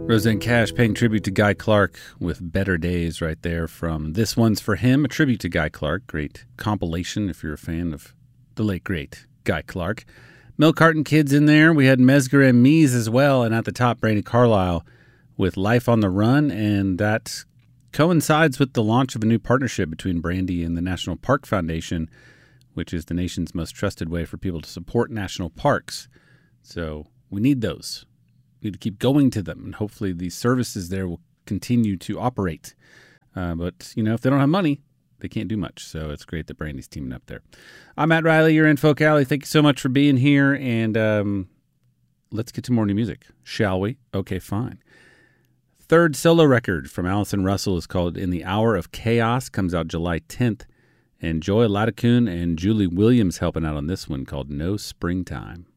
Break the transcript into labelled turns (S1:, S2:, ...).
S1: Roseanne Cash paying tribute to Guy Clark with Better Days right there from This One's for Him, a tribute to Guy Clark. Great compilation if you're a fan of the late, great Guy Clark. Milk Carton Kids in there. We had Mesger and Mies as well. And at the top, Brandi Carlile with Life on the Run. And that coincides with the launch of a new partnership between Brandi and the National Park Foundation, which is the nation's most trusted way for people to support national parks. So we need those. We need to keep going to them, and hopefully these services there will continue to operate. But, if they don't have money, they can't do much. So it's great that Brandi's teaming up there. I'm Matt Riley. You're in Folk Alley. Thank you so much for being here. And let's get to more new music, shall we? Okay, fine. Third solo record from Allison Russell is called In the Hour of Chaos. Comes out July 10th. And Joy Ladakun and Julie Williams helping out on this one called No Springtime.